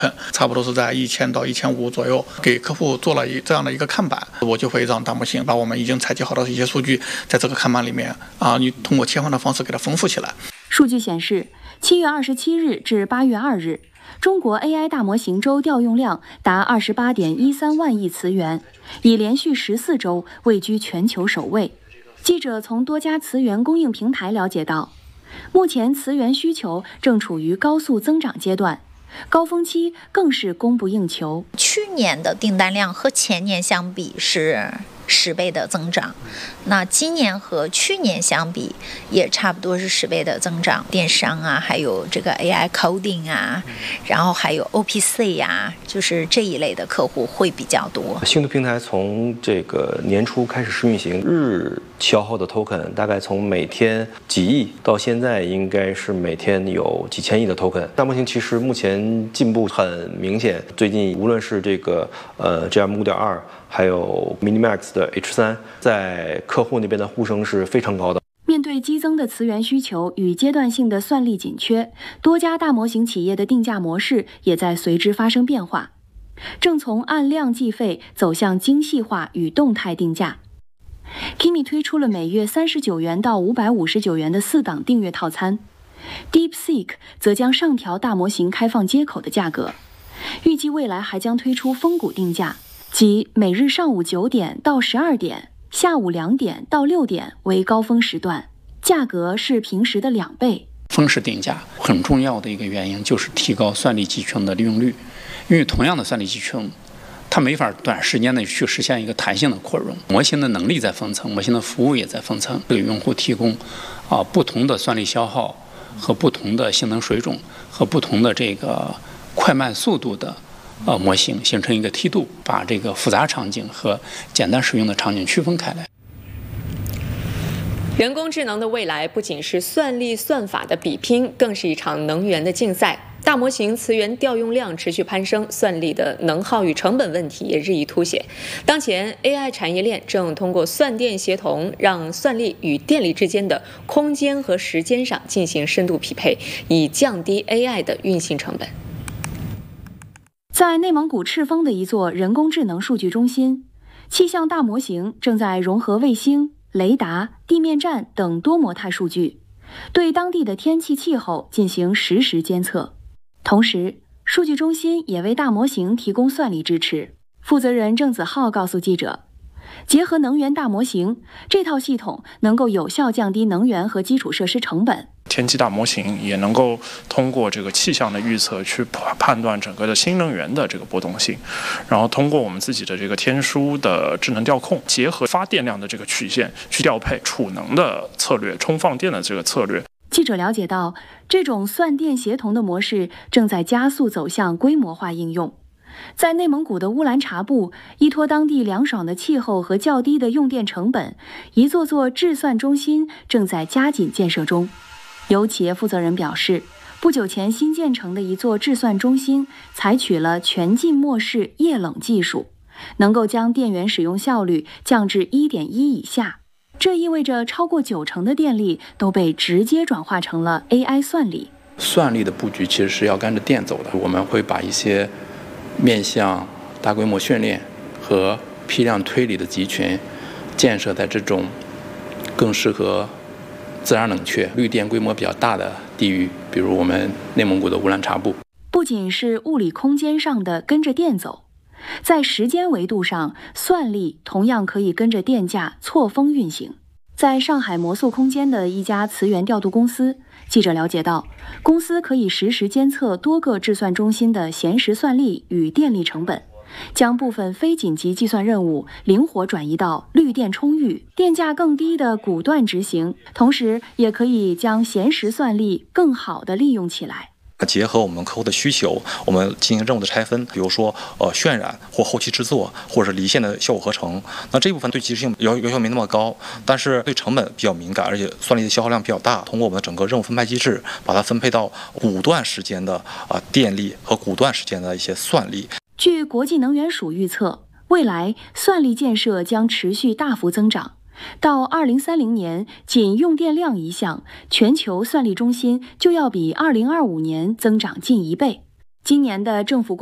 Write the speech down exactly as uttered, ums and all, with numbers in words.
差不多是在一千到一千五左右，给客户做了一这样的一个看板，我就会让大模型把我们已经采集好的一些数据，在这个看板里面啊，你通过切换的方式给它丰富起来。 数据显示，七月二十七日至八月二日，中国 A I 大模型周调用量达二十八点一三万亿词元，已连续十四周位居全球首位。记者从多家词源供应平台了解到，目前词源需求正处于高速增长阶段。高峰期更是供不应求。 去年的订单量和前年相比是十倍的增长，那今年和去年相比也差不多是十倍的增长。电商啊，还有这个 A I coding 啊，然后还有 O P C 呀、啊，就是这一类的客户会比较多。 星图平台从这个年初开始试运行，日消耗的 token 大概从每天几亿到现在应该是每天有几千亿的 token。大模型其实目前进步很明显，最近无论是这个呃 G M 五点二。还有 Minimax 的 H 三，在客户那边的呼声是非常高的。 面对激增的词源需求与阶段性的算力紧缺，多家大模型企业的定价模式也在随之发生变化，正从按量计费走向精细化与动态定价。Kimi 推出了每月三十九元到五百五十九元的四档订阅套餐 ，DeepSeek 则将上调大模型开放接口的价格，预计未来还将推出峰谷定价。即每日上午九点到十二点，下午两点到六点为高峰时段，价格是平时的两倍。 峰时定价很重要的一个原因就是提高算力集群的利用率，因为同样的算力集群，它没法短时间内去实现一个弹性的扩容，模型的能力在分层，模型的服务也在分层，给用户提供啊不同的算力消耗和不同的性能水准和不同的这个快慢速度的。呃，模型形成一个梯度，把这个复杂场景和简单使用的场景区分开来。 人工智能的未来不仅是算力算法的比拼，更是一场能源的竞赛。大模型词源调用量持续攀升，算力的能耗与成本问题也日益凸显。当前 A I 产业链正通过算电协同，让算力与电力之间的空间和时间上进行深度匹配，以降低 A I 的运行成本。 在内蒙古赤峰的一座人工智能数据中心，气象大模型正在融合卫星、雷达、地面站等多模态数据，对当地的天气气候进行实时监测。同时，数据中心也为大模型提供算力支持。负责人郑子浩告诉记者，结合能源大模型，这套系统能够有效降低能源和基础设施成本。 天气大模型也能够通过这个气象的预测去判断整个的新能源的这个波动性，然后通过我们自己的这个天枢的智能调控，结合发电量的这个曲线去调配储能的策略、充放电的这个策略。 记者了解到，这种算电协同的模式正在加速走向规模化应用。在内蒙古的乌兰察布，依托当地凉爽的气候和较低的用电成本，一座座智算中心正在加紧建设中。有企业负责人表示，不久前新建成的一座智算中心采取了全浸没式液冷技术，能够将电源使用效率降至 一点一 以下。这意味着超过九成的电力都被直接转化成了 A I 算力。 算力的布局其实是要跟着电走的，我们会把一些面向大规模训练和批量推理的集群建设在这种更适合自然冷却、绿电规模比较大的地域，比如我们内蒙古的乌兰察布。 不仅是物理空间上的跟着电走，在时间维度上，算力同样可以跟着电价错峰运行。在上海魔素空间的一家磁源调度公司，记者了解到，公司可以实时监测多个智算中心的闲时算力与电力成本，将部分非紧急计算任务灵活转移到绿电充裕、电价更低的谷段执行，同时也可以将闲时算力更好地利用起来。 结合我们客户的需求，我们进行任务的拆分，比如说呃渲染或后期制作，或者是离线的效果合成。那这部分对及时性要要求没那么高，但是对成本比较敏感，而且算力的消耗量比较大。通过我们的整个任务分派机制，把它分配到谷段时间的啊、呃、电力和谷段时间的一些算力。 据国际能源署预测，未来算力建设将持续大幅增长。到二零三零年，仅用电量一项，全球算力中心就要比二零二五年增长近一倍。 今年的政府